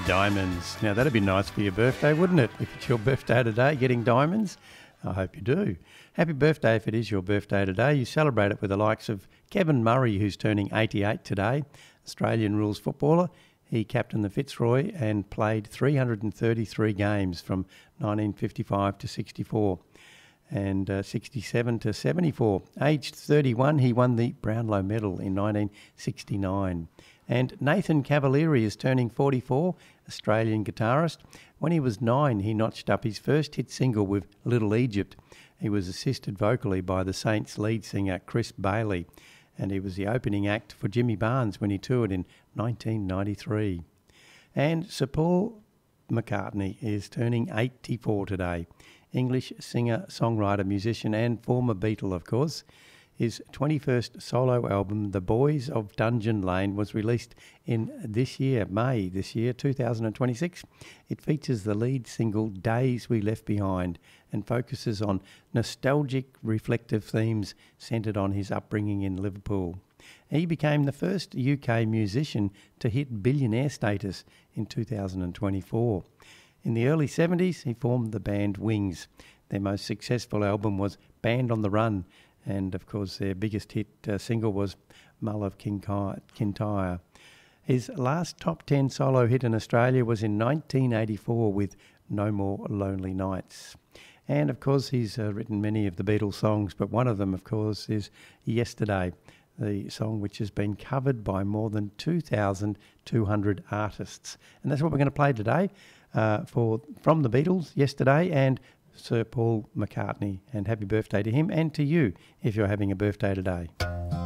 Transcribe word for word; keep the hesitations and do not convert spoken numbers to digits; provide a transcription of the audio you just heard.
Diamonds. Now, that'd be nice for your birthday, wouldn't it? If it's your birthday today, getting diamonds. I hope you do. Happy birthday if it is your birthday today. You celebrate it with the likes of Kevin Murray, who's turning eighty-eight today, Australian rules footballer. He captained the Fitzroy and played three hundred thirty-three games from nineteen fifty-five to sixty-four and uh, sixty-seven to seventy-four. Aged thirty-one, he won the Brownlow Medal in nineteen sixty-nine. And Nathan Cavalieri is turning forty-four, Australian guitarist. When he was nine, he notched up his first hit single with Little Egypt. He was assisted vocally by the Saints lead singer Chris Bailey, and he was the opening act for Jimmy Barnes when he toured in nineteen ninety-three. And Sir Paul McCartney is turning eighty-four today. English singer, songwriter, musician and former Beatle, of course. His twenty-first solo album, The Boys of Dungeon Lane, was released in this year, May this year, two thousand twenty-six. It features the lead single, Days We Left Behind, and focuses on nostalgic, reflective themes centred on his upbringing in Liverpool. He became the first U K musician to hit billionaire status in two thousand twenty-four. In the early seventies, he formed the band Wings. Their most successful album was Band on the Run, and of course their biggest hit uh, single was Mull of Kintyre. His last top ten solo hit in Australia was in nineteen eighty-four with No More Lonely Nights. And of course he's uh, written many of the Beatles songs, but one of them of course is Yesterday, the song which has been covered by more than two thousand two hundred artists. And that's what we're going to play today uh, for from the Beatles, Yesterday, and Sir Paul McCartney. And happy birthday to him and to you if you're having a birthday today.